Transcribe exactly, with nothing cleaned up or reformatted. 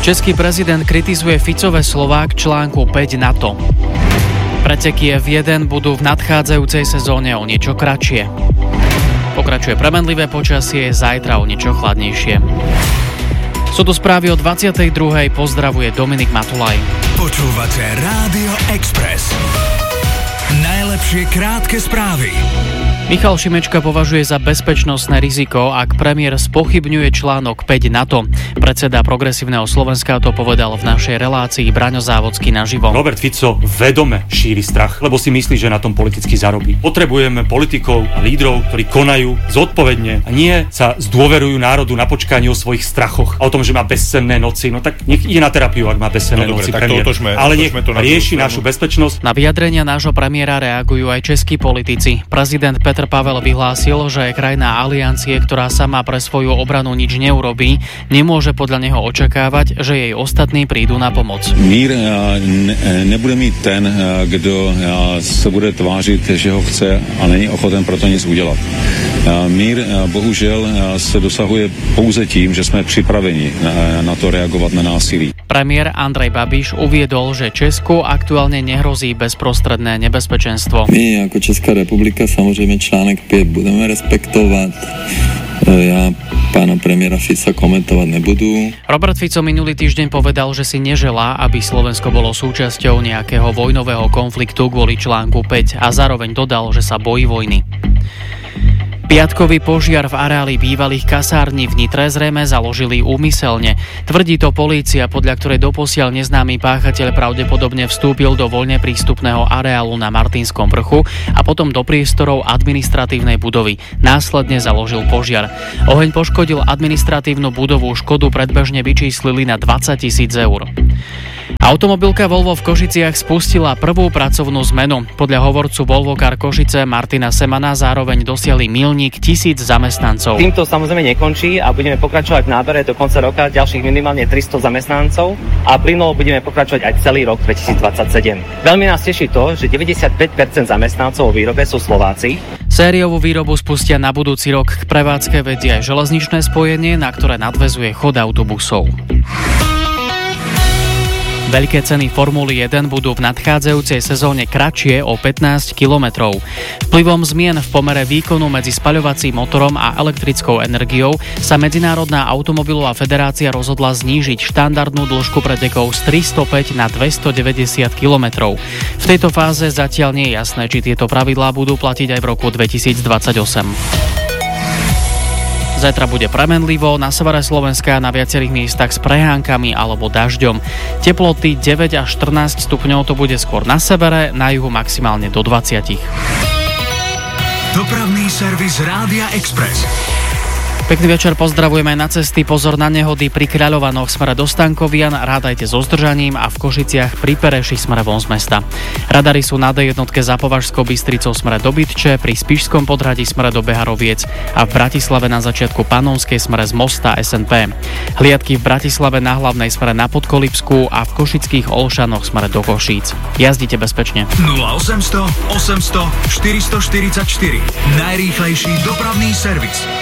Český prezident kritizuje Ficové slová k článku päť NATO. Preteky ef jeden budú v nadchádzajúcej sezóne o niečo kratšie. Pokračuje premenlivé počasie, zajtra o niečo chladnejšie. Sú tu správy o dvadsiatej druhej Pozdravuje Dominik Matulaj. Počúvate Rádio Express. Najlepšie krátke správy. Michal Šimečka považuje za bezpečnostné riziko, ak premiér spochybňuje článok päť NATO. Predseda Progresívneho Slovenska to povedal v našej relácii Braňo Závodský naživo. Robert Fico vedome šíri strach, lebo si myslí, že na tom politicky zarobí. Potrebujeme politikov a lídrov, ktorí konajú zodpovedne a nie sa zdôverujú národu na počkanie o svojich strachoch a o tom, že má bezcenné noci. No tak nech ide na terapiu, ak má bezcenné no, noci dobre, premiér. To otožme, Ale nech to rieši našu bezpečnosť. Na vyjadrenia nášho premiéra reagujú aj českí politici. Prezident Petr Pavel vyhlásil, že krajina aliancie, ktorá sama pre svoju obranu nič neurobí, nemôže podľa neho očakávať, že jej ostatní prídu na pomoc. Mír ne, nebude mít ten, kdo se bude tvářit, že ho chce a není ochoten pro to nic udělat. Mír bohužel se dosahuje pouze tím, že jsme připraveni na to reagovat na násilí. Premiér Andrej Babiš uviedol, že Česku aktuálne nehrozí bezprostredné nebezpečenstvo. My ako Česká republika samozrejme článek päť budeme respektovať. Ja pána premiéra Fica komentovať nebudú. Robert Fico minulý týždeň povedal, že si neželá, aby Slovensko bolo súčasťou nejakého vojnového konfliktu kvôli článku päť a zároveň dodal, že sa bojí vojny. Piatkový požiar v areáli bývalých kasární v Nitre zrejme založili úmyselne. Tvrdí to polícia, podľa ktorej doposiaľ neznámy páchateľ pravdepodobne vstúpil do voľne prístupného areálu na Martinskom vrchu a potom do priestorov administratívnej budovy. Následne založil požiar. Oheň poškodil administratívnu budovu, škodu predbežne vyčíslili na dvadsať tisíc eur. Automobilka Volvo v Košiciach spustila prvú pracovnú zmenu. Podľa hovorcu Volvo Car Košice Martina Semana zároveň dosiahli milník tisíc zamestnancov. Týmto samozrejme nekončí a budeme pokračovať v nábere do konca roka ďalších minimálne tristo zamestnancov a plynulo budeme pokračovať aj celý rok dvetisícdvadsaťsedem. Veľmi nás teší to, že deväťdesiatpäť percent zamestnancov vo výrobe sú Slováci. Sériovú výrobu spustia na budúci rok. K prevádzke vedie aj železničné spojenie, na ktoré nadväzuje chod autobusov. Veľké ceny Formuly jeden budú v nadchádzajúcej sezóne kratšie o pätnásť kilometrov. Vplyvom zmien v pomere výkonu medzi spaľovacím motorom a elektrickou energiou sa Medzinárodná automobilová federácia rozhodla znížiť štandardnú dĺžku pretekov z tristopäť na dvestodeväťdesiat kilometrov. V tejto fáze zatiaľ nie je jasné, či tieto pravidlá budú platiť aj v roku dvetisícdvadsaťosem. Zajtra bude premenlivo, na severe Slovenska na viacerých miestach s prehánkami alebo dažďom. Teploty deväť až štrnásť stupňov, to bude skôr na severe, na juhu maximálne do dvadsať. Dopravný servis Rádia Express. Pekný večer, pozdravujeme na cesty. Pozor na nehody pri Kráľovanoch smere do Stankovian, rádajte so zdržaním a v Košiciach pri Pereši smere von z mesta. Radary sú na dé jednotke za Považskou Bystricou smere do Bytče, pri Spišskom Podhradí smere do Beharoviec a v Bratislave na začiatku Panonskej smere z mosta es en pé. Hliadky v Bratislave na hlavnej smere na Podkolipskú a v Košických Olšanoch smere do Košíc. Jazdite bezpečne. nula osemsto osemsto štyristoštyridsaťštyri. Najrýchlejší dopravný servis.